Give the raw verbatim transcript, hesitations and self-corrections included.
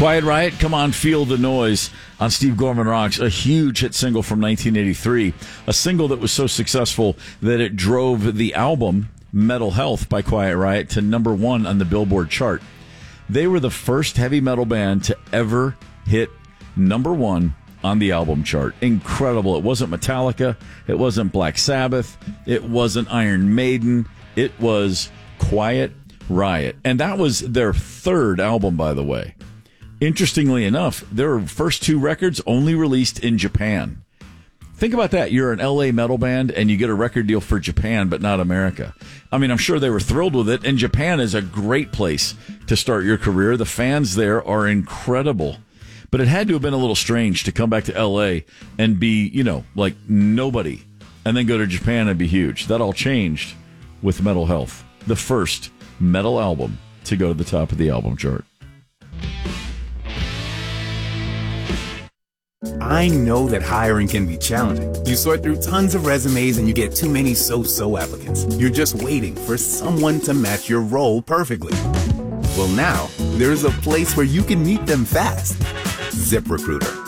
Quiet Riot, Come On, Feel the Noise on Steve Gorman Rocks, a huge hit single from nineteen eighty-three, a single that was so successful that it drove the album Metal Health by Quiet Riot to number one on the Billboard chart. They were the first heavy metal band to ever hit number one on the album chart. Incredible. It wasn't Metallica. It wasn't Black Sabbath. It wasn't Iron Maiden. It was Quiet Riot. And that was their third album, by the way. Interestingly enough, their first two records only released in Japan. Think about that. You're an L A metal band, and you get a record deal for Japan, but not America. I mean, I'm sure they were thrilled with it, and Japan is a great place to start your career. The fans there are incredible. But it had to have been a little strange to come back to L A and be, you know, like nobody, and then go to Japan and be huge. That all changed with Metal Health, the first metal album to go to the top of the album chart. I know that hiring can be challenging. You sort through tons of resumes and you get too many so-so applicants. You're just waiting for someone to match your role perfectly. Well, now, there's a place where you can meet them fast. ZipRecruiter.